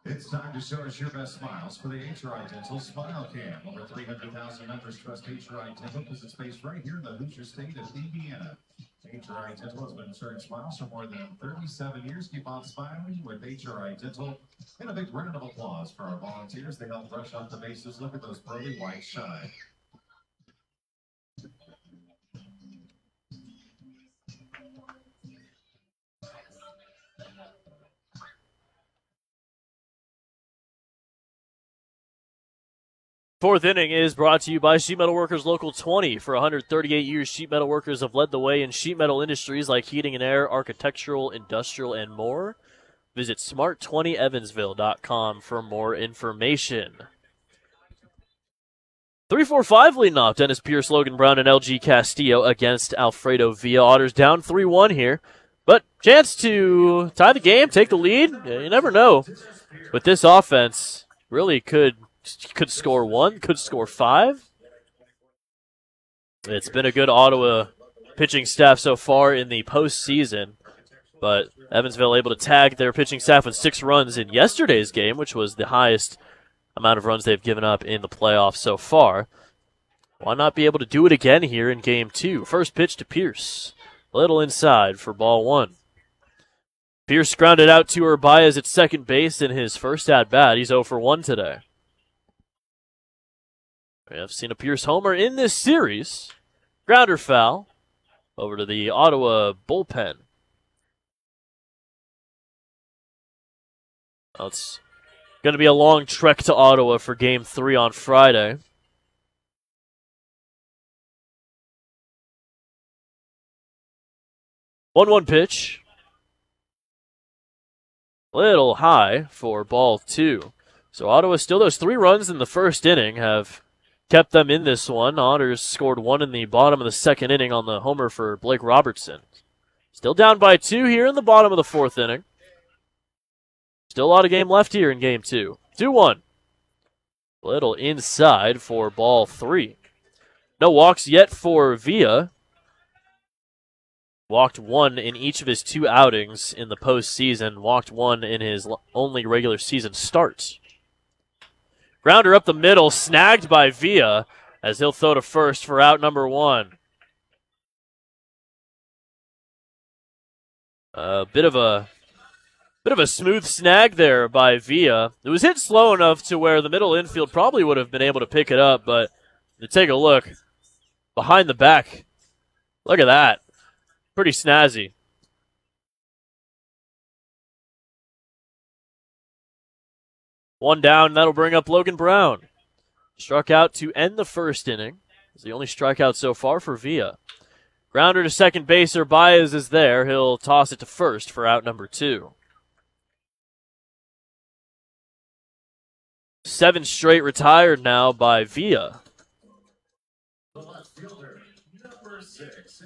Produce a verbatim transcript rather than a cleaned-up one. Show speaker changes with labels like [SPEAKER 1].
[SPEAKER 1] It's time to show us your best smiles for the H R I Dental Smile Cam. Over three hundred thousand members trust H R I Dental because it's based right here in the Hoosier state of Indiana. H R I Dental has been inserting smiles for more than thirty-seven years. Keep on smiling with H R I Dental. And a big round of applause for our volunteers. They help brush off the bases. Look at those pearly whites shine.
[SPEAKER 2] Fourth inning is brought to you by Sheet Metal Workers Local twenty. For one hundred thirty-eight years, sheet metal workers have led the way in sheet metal industries like heating and air, architectural, industrial, and more. Visit smart twenty evansville dot com for more information. three four five leading off. Dennis Pierce, Logan Brown, and L G Castillo against Alfredo Villa. Otters down three one here. But chance to tie the game, take the lead. You never know. But this offense really could could score one, could score five. It's been a good Ottawa pitching staff so far in the postseason. But Evansville able to tag their pitching staff with six runs in yesterday's game, which was the highest amount of runs they've given up in the playoffs so far. Why not be able to do it again here in game two? First pitch to Pierce. A little inside for ball one. Pierce grounded out to Urbaez at second base in his first at-bat. He's oh for one today. We have seen a Pierce homer in this series. Grounder foul over to the Ottawa bullpen. Well, it's going to be a long trek to Ottawa for game three on Friday. one one pitch. Little high for ball two. So Ottawa still, those three runs in the first inning have kept them in this one. Otters scored one in the bottom of the second inning on the homer for Blake Robertson. Still down by two here in the bottom of the fourth inning. Still a lot of game left here in game two. two one. Little inside for ball three. No walks yet for Villa. Walked one in each of his two outings in the postseason. Walked one in his only regular season start. Grounder up the middle, snagged by Villa as he'll throw to first for out number one. A bit of a bit of a smooth snag there by Villa. It was hit slow enough to where the middle infield probably would have been able to pick it up, but to take a look behind the back, look at that. Pretty snazzy. One down, that'll bring up Logan Brown. Struck out to end the first inning. It's the only strikeout so far for Villa. Grounder to second base, Baez is there. He'll toss it to first for out number two. Seven straight retired now by Villa.